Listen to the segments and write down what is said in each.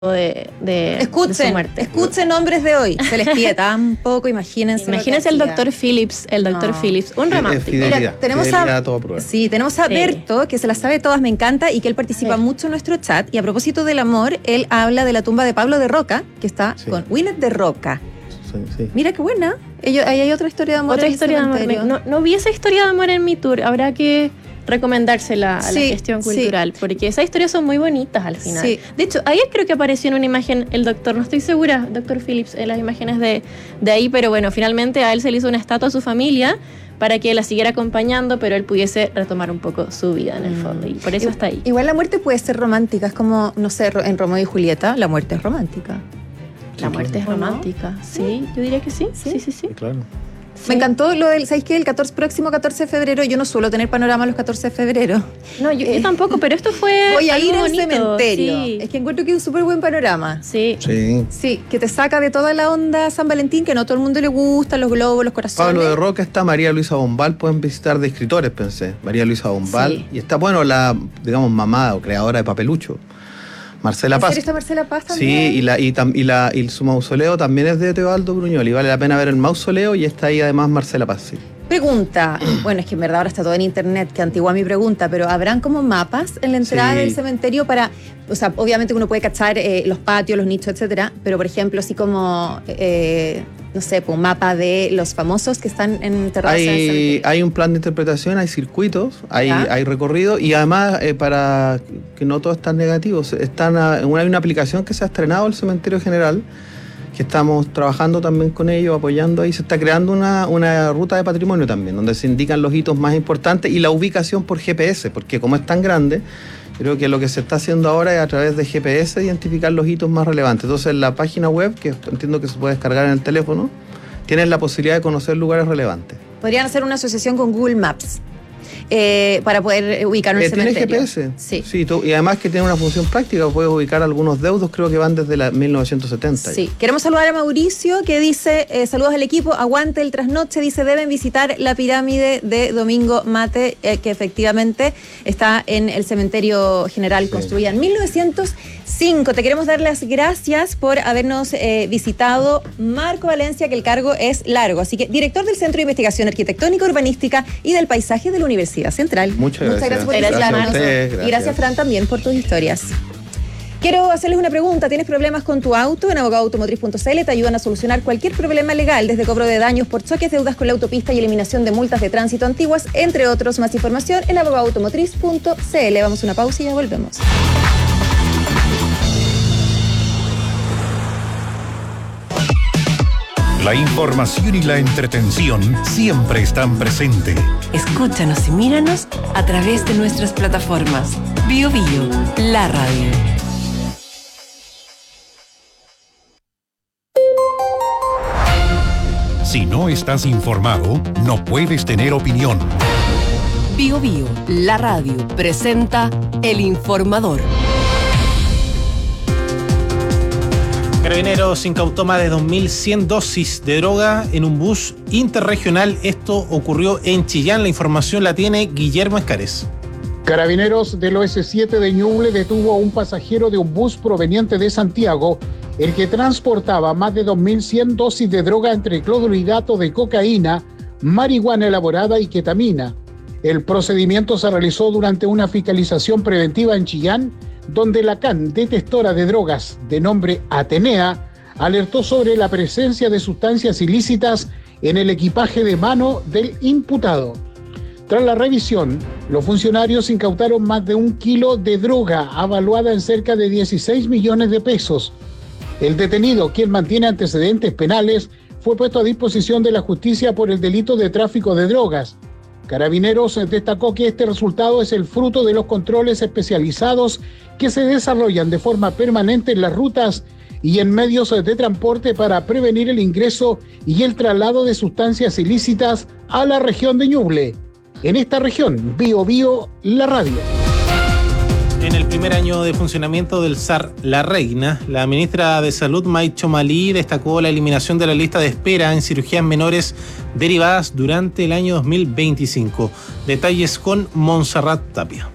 de su muerte. Escuchen nombres de hoy. Se les pide tan poco, imagínense el doctor Phillips, Phillips, un romántico. Mira, tenemos a Berto, que se las sabe todas, me encanta, y que él participa mucho en nuestro chat. Y a propósito del amor, él habla de la tumba de Pablo de Roca, que está con Winnet de Roca. Sí. Mira qué buena. Ahí hay otra historia de amor. Otra historia de amor. No vi esa historia de amor en mi tour. Habrá que recomendársela a la gestión cultural, porque esas historias son muy bonitas al final. Sí. De hecho, ayer creo que apareció en una imagen el doctor, no estoy segura, doctor Phillips, en las imágenes de ahí, pero bueno, finalmente a él se le hizo una estatua a su familia para que la siguiera acompañando, pero él pudiese retomar un poco su vida en el fondo, y por eso está ahí. Igual la muerte puede ser romántica, es como, no sé, en Romeo y Julieta, la muerte es romántica. La muerte es romántica, sí, yo diría que sí. Sí, claro. Sí. Me encantó lo del, ¿sabéis qué? El próximo 14 de febrero, yo no suelo tener panorama los 14 de febrero. No, yo tampoco, pero esto fue voy a ir al bonito. Cementerio. Sí. Es que encuentro que es un súper buen panorama. Sí, que te saca de toda la onda San Valentín, que no a todo el mundo le gusta, los globos, los corazones. Pablo de Roca está, María Luisa Bombal, pueden visitar de escritores, pensé. María Luisa Bombal. Y está, bueno, la, digamos, mamá o creadora de Papelucho. Marcela Paz. ¿Está Marcela Paz también? Sí, y su mausoleo también es de Teobaldo Bruñol, y vale la pena ver el mausoleo, y está ahí además Marcela Paz, sí. Pregunta, bueno, es que en verdad ahora está todo en internet, que antigua mi pregunta, pero ¿habrán como mapas en la entrada del cementerio para, o sea, obviamente uno puede cachar los patios, los nichos, etcétera, pero por ejemplo, así como, no sé, un mapa de los famosos que están enterrados en el cementerio? Hay un plan de interpretación, hay circuitos, hay recorrido, y además, para que no todo es tan negativo, hay una aplicación que se ha estrenado el Cementerio General, que estamos trabajando también con ellos, apoyando ahí. Se está creando una ruta de patrimonio también, donde se indican los hitos más importantes y la ubicación por GPS, porque como es tan grande, creo que lo que se está haciendo ahora es a través de GPS identificar los hitos más relevantes. Entonces, en la página web, que entiendo que se puede descargar en el teléfono, tienes la posibilidad de conocer lugares relevantes. Podrían hacer una asociación con Google Maps. Para poder ubicar un cementerio. Tiene GPS. Sí, y además que tiene una función práctica, puedes ubicar algunos deudos, creo que van desde 1970. Sí, queremos saludar a Mauricio, que dice, saludos al equipo, aguante el trasnoche, dice, deben visitar la pirámide de Domingo Mate, que efectivamente está en el Cementerio General, construida en 1905. Te queremos dar las gracias por habernos visitado, Marco Valencia, que el cargo es largo, así que director del Centro de Investigación Arquitectónica, Urbanística y del Paisaje de la Universidad Central. Muchas gracias por visitarnos. Y gracias, Fran, también por tus historias. Quiero hacerles una pregunta. ¿Tienes problemas con tu auto? En abogadoautomotriz.cl te ayudan a solucionar cualquier problema legal, desde cobro de daños por choques, deudas con la autopista y eliminación de multas de tránsito antiguas, entre otros. Más información en abogadoautomotriz.cl. Vamos a una pausa y ya volvemos. La información y la entretención siempre están presentes. Escúchanos y míranos a través de nuestras plataformas. BioBio, la radio. Si no estás informado, no puedes tener opinión. BioBio, la radio, presenta El Informador. Carabineros incautó más de 2.100 dosis de droga en un bus interregional. Esto ocurrió en Chillán. La información la tiene Guillermo Escares. Carabineros del OS7 de Ñuble detuvo a un pasajero de un bus proveniente de Santiago, el que transportaba más de 2.100 dosis de droga entre clorhidrato de cocaína, marihuana elaborada y ketamina. El procedimiento se realizó durante una fiscalización preventiva en Chillán, donde la CAN, detectora de drogas de nombre Atenea, alertó sobre la presencia de sustancias ilícitas en el equipaje de mano del imputado. Tras la revisión, los funcionarios incautaron más de 1 kilo de droga, avaluada en cerca de 16 millones de pesos. El detenido, quien mantiene antecedentes penales, fue puesto a disposición de la justicia por el delito de tráfico de drogas. Carabineros destacó que este resultado es el fruto de los controles especializados que se desarrollan de forma permanente en las rutas y en medios de transporte para prevenir el ingreso y el traslado de sustancias ilícitas a la región de Ñuble. En esta región, BioBio, la radio. En el primer año de funcionamiento del SAR La Reina, la ministra de Salud, May Chomalí, destacó la eliminación de la lista de espera en cirugías menores derivadas durante el año 2025. Detalles con Montserrat Tapia.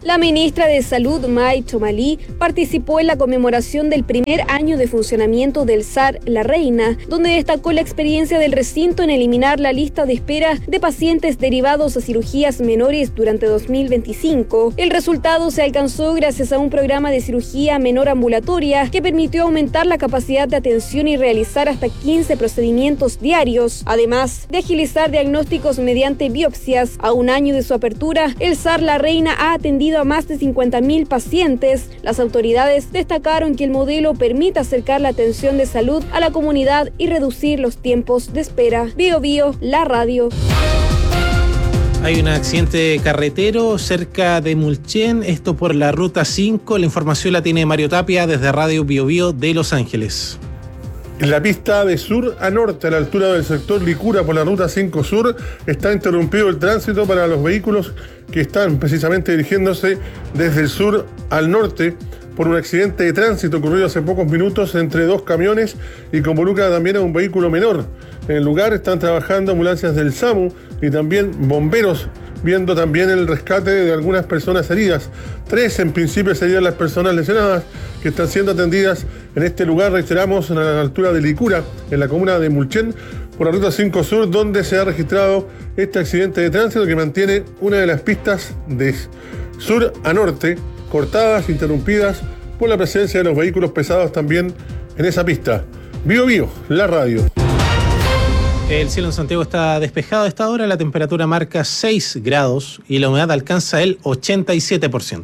La ministra de Salud, Mai Chomali, participó en la conmemoración del primer año de funcionamiento del SAR La Reina, donde destacó la experiencia del recinto en eliminar la lista de espera de pacientes derivados a cirugías menores durante 2025. El resultado se alcanzó gracias a un programa de cirugía menor ambulatoria que permitió aumentar la capacidad de atención y realizar hasta 15 procedimientos diarios, además de agilizar diagnósticos mediante biopsias. A un año de su apertura, el SAR La Reina ha atendido a más de 50.000 pacientes. Las autoridades destacaron que el modelo permite acercar la atención de salud a la comunidad y reducir los tiempos de espera. Bio Bio, la radio. Hay un accidente carretero cerca de Mulchen, esto por la ruta 5. La información la tiene Mario Tapia desde Radio Bio Bio de Los Ángeles. En la pista de sur a norte, a la altura del sector Licura por la ruta 5 sur, está interrumpido el tránsito para los vehículos que están precisamente dirigiéndose desde el sur al norte por un accidente de tránsito ocurrido hace pocos minutos entre dos camiones y que involucra también a un vehículo menor. En el lugar están trabajando ambulancias del SAMU y también bomberos, viendo también el rescate de algunas personas heridas. 3 en principio serían las personas lesionadas que están siendo atendidas en este lugar, reiteramos, a la altura de Licura, en la comuna de Mulchen, por la ruta 5 sur, donde se ha registrado este accidente de tránsito que mantiene una de las pistas de sur a norte, cortadas, interrumpidas por la presencia de los vehículos pesados también en esa pista. Bio Bio, la radio. El cielo en Santiago está despejado a esta hora, la temperatura marca 6 grados y la humedad alcanza el 87%.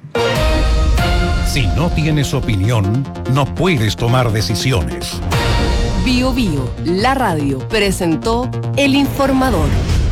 Si no tienes opinión, no puedes tomar decisiones. Bio Bio, la radio, presentó El Informador.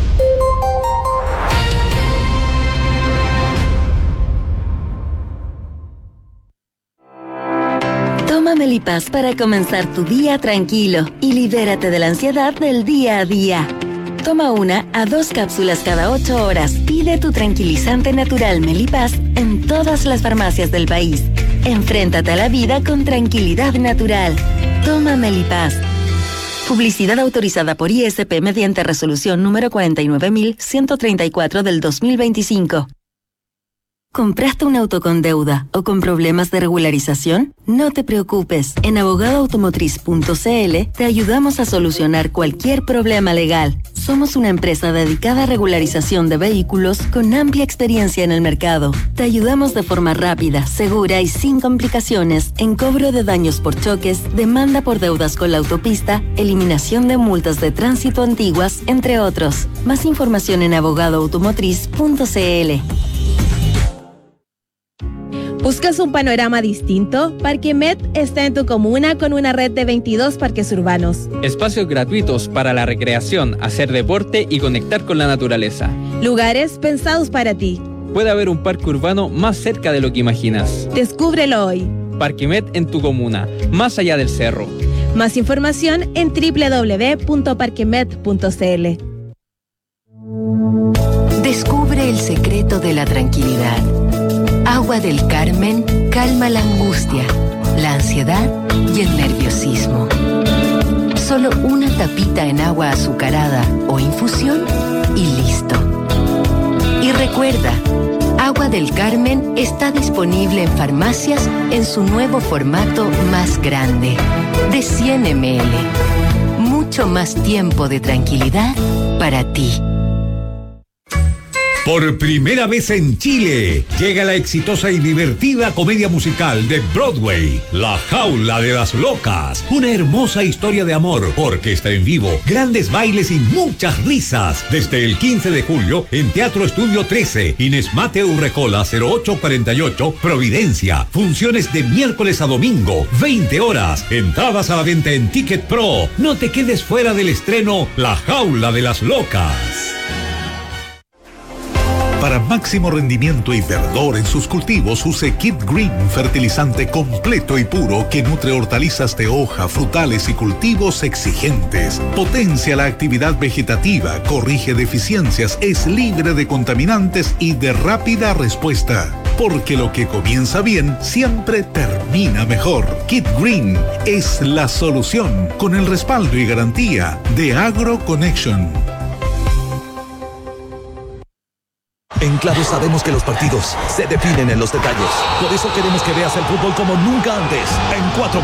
Toma Melipaz para comenzar tu día tranquilo y libérate de la ansiedad del día a día. Toma 1 a 2 cápsulas cada 8 horas. Pide tu tranquilizante natural Melipaz en todas las farmacias del país. Enfréntate a la vida con tranquilidad natural. Toma Melipaz. Publicidad autorizada por ISP mediante resolución número 49.134 del 2025. ¿Compraste un auto con deuda o con problemas de regularización? No te preocupes. En abogadoautomotriz.cl te ayudamos a solucionar cualquier problema legal. Somos una empresa dedicada a regularización de vehículos con amplia experiencia en el mercado. Te ayudamos de forma rápida, segura y sin complicaciones en cobro de daños por choques, demanda por deudas con la autopista, eliminación de multas de tránsito antiguas, entre otros. Más información en abogadoautomotriz.cl. ¿Buscas un panorama distinto? Parquemet está en tu comuna con una red de 22 parques urbanos. Espacios gratuitos para la recreación, hacer deporte y conectar con la naturaleza. Lugares pensados para ti. Puede haber un parque urbano más cerca de lo que imaginas. Descúbrelo hoy. Parquemet en tu comuna, más allá del cerro. Más información en www.parquemet.cl. Descubre el secreto de la tranquilidad. Agua del Carmen calma la angustia, la ansiedad y el nerviosismo. Solo una tapita en agua azucarada o infusión y listo. Y recuerda, Agua del Carmen está disponible en farmacias en su nuevo formato más grande, de 100 ml. Mucho más tiempo de tranquilidad para ti. Por primera vez en Chile, llega la exitosa y divertida comedia musical de Broadway, La Jaula de las Locas. Una hermosa historia de amor, orquesta en vivo, grandes bailes y muchas risas. Desde el 15 de julio en Teatro Estudio 13, Inés Mate Urrecola 0848, Providencia. Funciones de miércoles a domingo, 20 horas. Entradas a la venta en Ticket Pro. No te quedes fuera del estreno La Jaula de las Locas. Para máximo rendimiento y verdor en sus cultivos, use Kit Green, fertilizante completo y puro que nutre hortalizas de hoja, frutales y cultivos exigentes. Potencia la actividad vegetativa, corrige deficiencias, es libre de contaminantes y de rápida respuesta. Porque lo que comienza bien siempre termina mejor. Kit Green es la solución, con el respaldo y garantía de AgroConnection. En Claro sabemos que los partidos se definen en los detalles. Por eso queremos que veas el fútbol como nunca antes, en 4K.